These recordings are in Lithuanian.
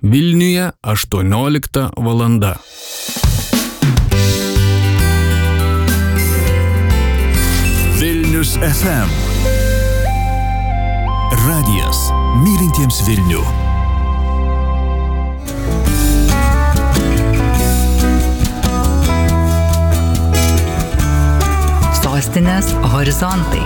Vilniuje 18 valanda. Vilnius FM. Radijas mylintiems Vilnių. Sostinės horizontai.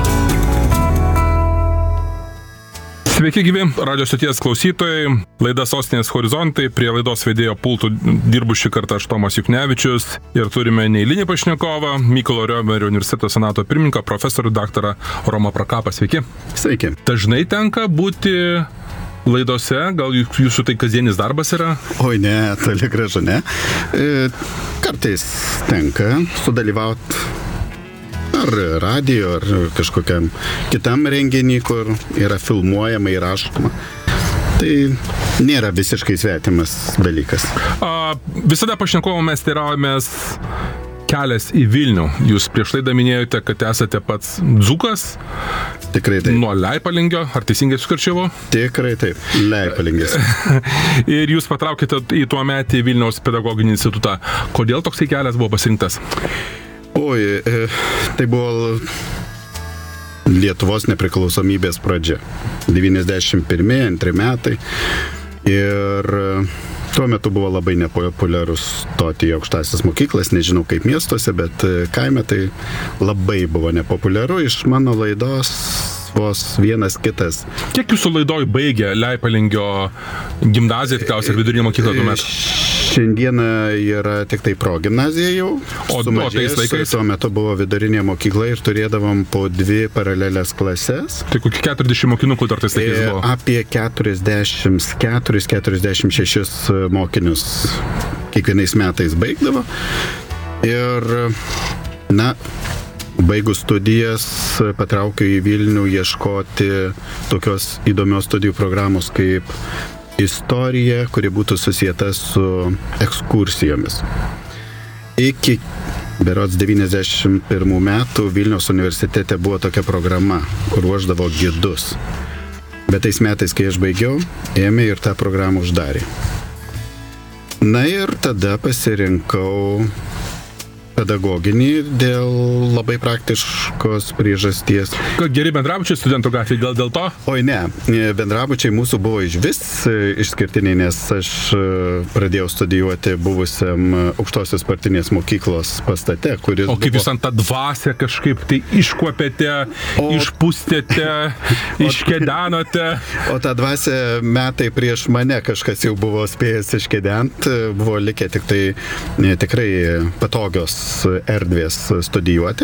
Sveiki gyvi, radio stoties klausytojai, laida Sostinės horizontai, prie laidos vedėjo pultų dirbu šį kartą aš Tomas Juknevičius ir turime neeilinį pašnekovą, Mykolo Riomerio universiteto senato pirmininką, profesorių daktarą Romą Prakapą. Sveiki. Sveiki. Dažnai tenka būti laidose, gal jūsų tai kasdienis darbas yra? Oi ne, toli gražu ne. Kartais tenka sudalyvauti ar radijo, ar kažkokiam kitam renginį, kur yra filmuojama ir rašoma. Tai nėra visiškai svetimas dalykas. Visada pašnekovo mes teiraujamės kelias į Vilnių. Jūs prieš laidą minėjote, kad esate pats dzūkas. Tikrai taip. Nuo Leipalingio, ar teisingai sukirčiavau? Tikrai taip, Leipalingis. Ir jūs patraukite į tuometį Vilniaus pedagoginį institutą. Kodėl toksai kelias buvo pasirinktas? Oi, tai buvo Lietuvos nepriklausomybės pradžia. 91-2 metai. Ir tuo metu buvo labai nepopuliarus stoti į aukštąsias mokyklas, nežinau kaip miestuose, bet kaime tai labai buvo nepopuliaru. Iš mano laidos vos vienas kitas. Kiek jūsų laidoj baigė Leipalingio gimnaziją, tikriausiai ir vidurinė mokykla tuo metu? Šiandieną yra tik tai progimnazija jau. O tais laikais? Tuo metu buvo vidurinė mokykla ir turėdavom po 2 paralelės klases. Tai kokį 40 mokinukų dar tais laikais buvo? Apie 44-46 mokinius kiekvienais metais baigdavo. Ir, baigus studijas patraukiau į Vilnių ieškoti tokios įdomios studijų programos kaip istorija, kuri būtų susieta su ekskursijomis. Iki berods 91 metų Vilniaus universitete buvo tokia programa, kur ruošdavo gidus. Bet tais metais, kai aš baigiau, ėmė ir tą programą uždarė. Na ir tada pasirinkau pedagoginį dėl labai praktiškos priežasties. Geri bendrabučiai studentų gatvėje, gal dėl to? Oi ne, bendrabučiai mūsų buvo išvis išskirtiniai, nes aš pradėjau studijuoti buvusiam aukštosios partinės mokyklos pastate, kuris O kaip jūs ant tą dvasę kažkaip tai iškuopėte, išpūstėte, iškedenote? O tą dvasę metai prieš mane kažkas jau buvo spėjęs iškedent, buvo likę tik tai tikrai patogios erdvės studijuoti,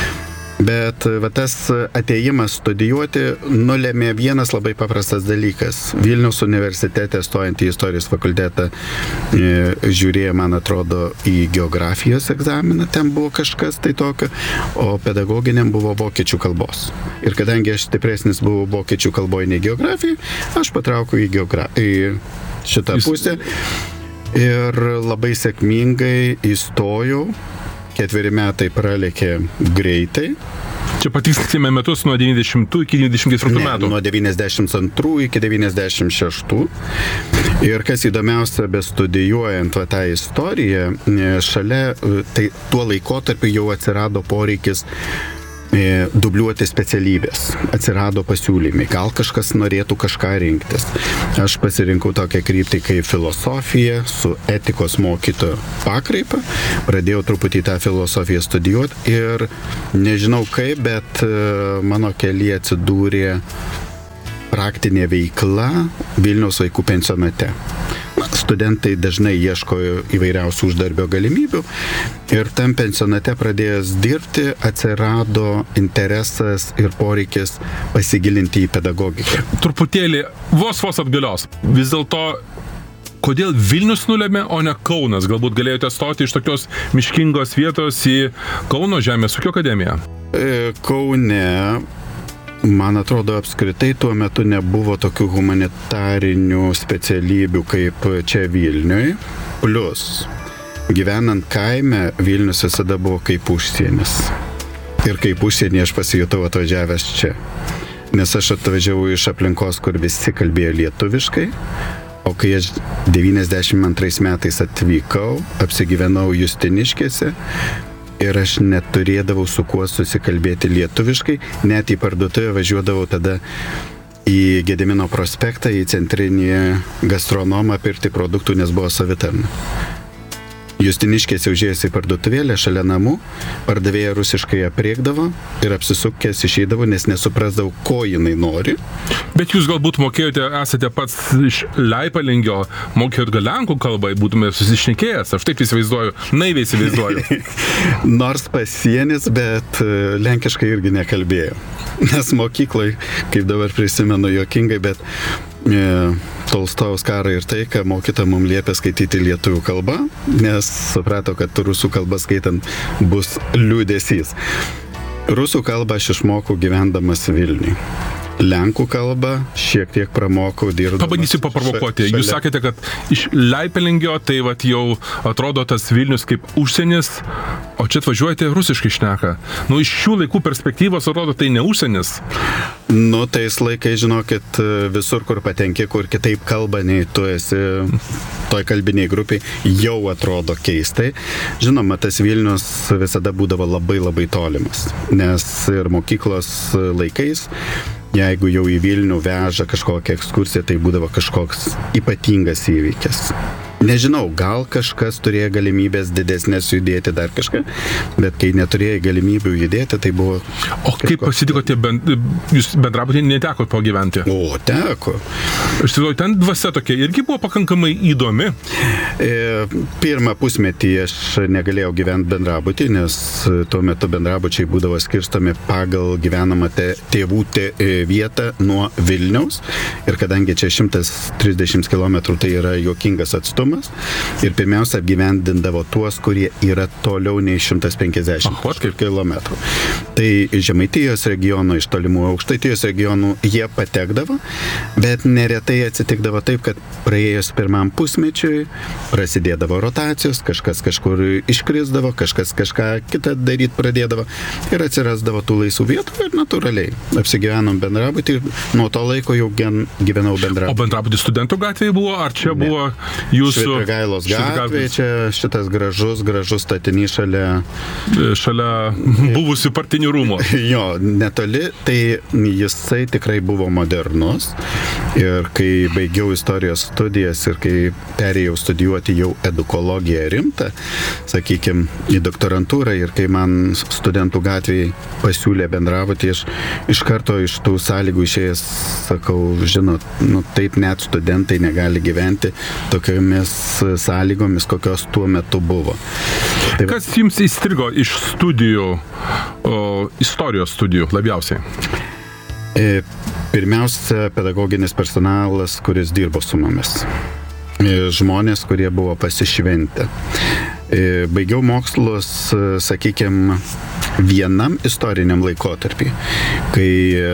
bet tas atėjimas studijuoti nulėmė vienas labai paprastas dalykas. Vilniaus universitete stojant į istorijos fakultetą žiūrėjo, man atrodo, į geografijos egzaminą, ten buvo kažkas tai tokio, o pedagoginiam buvo vokiečių kalbos. Ir kadangi aš stipresnis buvau vokiečių kalboje nei geografijai, aš patraukiau į šitą pusę ir labai sėkmingai įstojau. 4 metai pralėkė greitai. Čia patikslinsime metus nuo 90 iki 94 metų. Nuo 92 iki 96. Ir kas įdomiausia, bestudijuojant tą istoriją, šalia, tai tuo laikotarpiu jau atsirado poreikis dubliuoti specialybės. Atsirado pasiūlymai. Gal kažkas norėtų kažką rinktis. Aš pasirinkau tokią kryptį kaip filosofija su etikos mokytojo pakraipa. Pradėjau truputį tą filosofiją studijuoti ir nežinau kaip, bet mano kelyje atsidūrė praktinė veikla Vilniaus vaikų pensionate. Studentai dažnai ieško įvairiausių uždarbio galimybių ir tam pensionate pradėjęs dirbti atsirado interesas ir poreikis pasigilinti į pedagogiką. Truputėlį vos atgalios. Vis dėlto, kodėl Vilnius nulėmė, o ne Kaunas? Galbūt galėjote stoti iš tokios miškingos vietos į Kauno žemės ūkio akademiją? Kaune, man atrodo, apskritai tuo metu nebuvo tokių humanitarinių specialybių kaip čia Vilniui. Plus, gyvenant kaime, Vilnius visada buvo kaip užsienis. Ir kaip užsienį aš pasijutau atvažiavęs čia. Nes aš atvažiavau iš aplinkos, kur visi kalbėjo lietuviškai, O kai aš 92 metais atvykau, apsigyvenau Justiniškėse ir aš neturėdavau su kuo susikalbėti lietuviškai, net į parduotuvę važiuodavau tada į Gedimino prospektą, į centrinį gastronomą pirkti produktų, nes buvo savitarna. Justiniškėse užėjęs į parduotuvėlę šalia namų, pardavėja rusiškai apriekdavo ir apsisukęs išeidavo, nes nesuprasdavau, ko jinai nori. Bet jūs galbūt mokėjote, esate pats iš Leipalingio, mokėjot gal lenkų kalbą, būtumėte susišnekėjęs, aš taip įsivaizduoju, naiviai įsivaizduoju. Nors pasienis, bet lenkiškai irgi nekalbėjau. Nes mokykloje, kaip dabar prisimenu juokingai, bet Tolstojaus Karą ir taiką mokytoja mums liepė skaityti lietuvių kalbą, nes suprato, kad rusų kalbą skaitant bus liūdesys. Rusų kalbą aš išmokau gyvendamas Vilniuje. Lenkų kalbą šiek tiek pramokau dirbdamas. Pabandysiu paprovokuoti. Jūs sakėte, kad iš Leipalingio tai vat jau atrodo tas Vilnius kaip užsienis, o čia atvažiuojate rusiškai šneka. Nu, iš šių laikų perspektyvos atrodo tai ne užsienis. Nu, tais laikais, žinokit, visur, kur patenki, kur kitaip kalba, nei tu esi toj kalbiniai grupiai, jau atrodo keistai. Žinoma, tas Vilnius visada būdavo labai labai tolimas, nes ir mokyklos laikais, jeigu jau į Vilnių veža kažkokią ekskursiją, tai būdavo kažkoks ypatingas įvykis. Nežinau, gal kažkas turėjo galimybės didesnės judėti dar kažką, bet kai neturėjo galimybių judėti, tai buvo... O kaip pasitiko tie jūs bendrabutį neteko pagyventi? O, teko. Aš tiesiog, ten dvasia tokia irgi buvo pakankamai įdomi. Pirmą pusmetį aš negalėjau gyventi bendrabutį, nes tuo metu bendrabučiai būdavo skirstomi pagal gyvenamą tėvų vietą nuo Vilniaus. Ir kadangi čia 130 km tai yra juokingas atstumas, ir pirmiausia apgyvendindavo tuos, kurie yra toliau nei 150 km. Tai Žemaitijos regiono, iš tolimų Aukštaitijos regionų jie patekdavo, bet neretai atsitikdavo taip, kad praėjus pirmam pusmečiui prasidėdavo rotacijos, kažkas kažkur iškrisdavo, kažkas kažką kitą daryti pradėdavo ir atsirasdavo tų laisvų vietų ir natūraliai apsigyvenom bendrabutį ir nuo to laiko jau gyvenau bendrabutį. O bendrabutį Studentų gatvėje buvo, ar čia buvo jūsų... Švitrigailos gatvėje, čia šitas gražus statinys šalia buvusių partinių rūmų. Jo, netoli, tai jisai tikrai buvo modernus ir kai baigiau istorijos studijas ir kai perėjau studijuoti jau edukologiją rimtą, sakykime, į doktorantūrą ir kai man Studentų gatvėje pasiūlė bendrabutį, aš iš karto iš tų sąlygų išėjęs sakau, žinot, nu taip net studentai negali gyventi tokiomis sąlygomis, kokios tuo metu buvo. Tai kas jums įstrigo iš studijų, istorijos studijų labiausiai? Pirmiausia, pedagoginis personalas, kuris dirbo su mumis. Žmonės, kurie buvo pasišventę. Baigiau mokslus, sakykime, vienam istoriniam laikotarpį, kai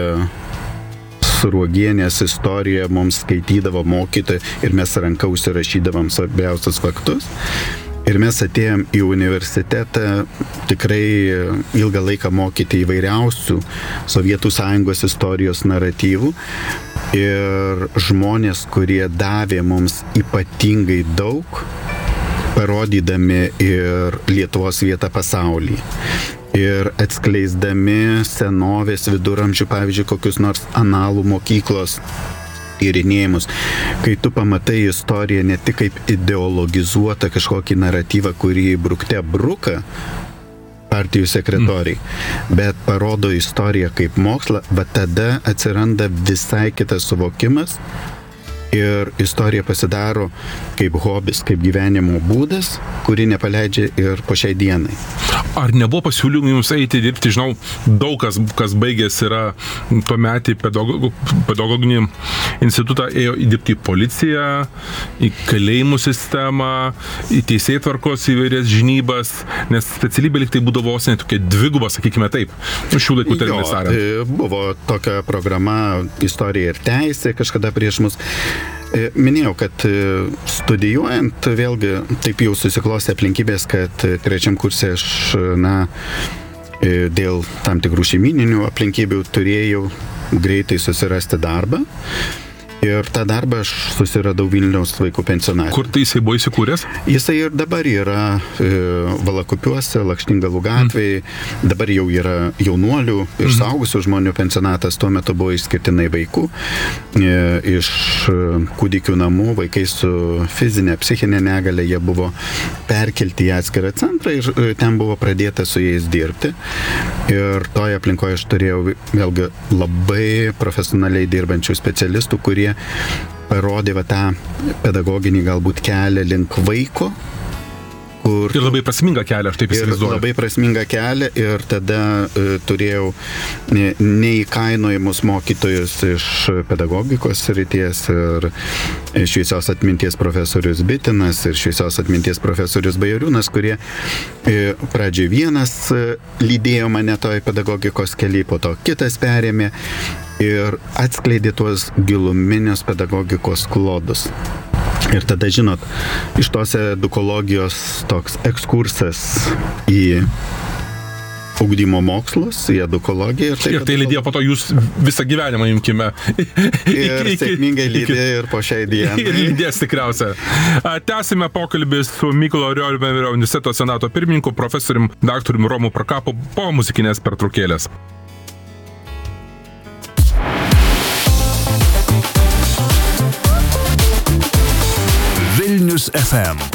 Sruogienės istoriją mums skaitydavo mokytojai ir mes ranka užsirašydavom svarbiausius faktus. Ir mes atėjom į universitetą tikrai ilgą laiką mokyti įvairiausių Sovietų Sąjungos istorijos naratyvų. Ir žmonės, kurie davė mums ypatingai daug, parodydami ir Lietuvos vietą pasaulyje. Ir atskleisdami senovės viduramžių, pavyzdžiui, kokius nors analų mokyklos tyrinėjimus. Kai tu pamatai istoriją ne tik kaip ideologizuotą kažkokį naratyvą, kurį brukte bruka partijų sekretoriai, bet parodo istoriją kaip mokslą, va tada atsiranda visai kitas suvokimas ir istorija pasidaro kaip hobis, kaip gyvenimo būdas, kurį nepaleidžia ir po šiai dienai. Ar nebuvo pasiūlymų jums eiti dirbti, žinau, daug kas baigęs yra tuo metį pedagoginį institutą, ėjo dirbti į policiją, į kalėjimų sistemą, į teisėtvarkos įvairias žinybas, nes specialybė lyg tai būdavo vos ne tokia dviguba, sakykime taip, šių laikų terminais tariant. Buvo tokia programa istorija ir teisė kažkada prieš mus. Minėjau, kad studijuojant, vėlgi taip jau susiklostė aplinkybės, kad trečiam kurse aš, dėl tam tikrų šeimininių aplinkybių turėjau greitai susirasti darbą. Ir tą darbą aš susiradau Vilniaus vaikų pensionate. Kur tai jisai buvo įsikūręs? Jisai ir dabar yra Valakupiuose, Lakštingalų gatvėje, dabar jau yra jaunuolių ir suaugusių žmonių pensionatas, tuo metu buvo išskirtinai vaikų, iš kūdikių namų, vaikai su fizinė, psichinė negalia, jie buvo perkelti į atskirą centrą ir ten buvo pradėta su jais dirbti. Ir toje aplinkoje aš turėjau vėlgi labai profesionaliai dirbančių specialistų, kurie parodė tą pedagoginį galbūt kelią link vaiko. Ir labai prasmingą kelią, aš taip įsivaizduoju. Labai prasmingą kelią ir tada turėjau neįkainojimus mokytojus iš pedagogikos srities ir šviesios atminties profesorius Bitinas ir šviesios atminties profesorius Bajoriūnas, kurie pradžioj vienas lydėjo mane toj pedagogikos keliai, po to kitas perėmė ir atskleidė tuos giluminius pedagogikos klodus. Ir tada, žinot, iš tos edukologijos toks ekskursas į ugdymo mokslus, į edukologiją. Ir tai lydėjo po to jūs visą gyvenimą imkime. Ir sėkmingai lydėjo ir po šiai dienai. Ir lydės tikriausia. Tęsime pokalbį su Mykolo Riomerio universiteto senato pirmininku, profesorium daktaru Romu Prokapu po muzikinės pertraukėlės. Vilnius FM.